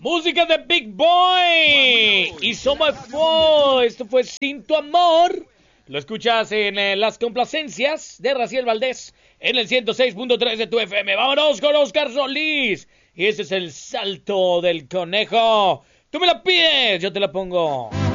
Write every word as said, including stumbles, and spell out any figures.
Música de Big Boy y Soma Fo. Esto fue Sin Tu Amor. Lo escuchas en eh, las complacencias de Raciel Valdés en el ciento seis punto tres de tu F M. Vámonos con Oscar Solís. Y ese es el salto del conejo. Tú me la pides, yo te la pongo.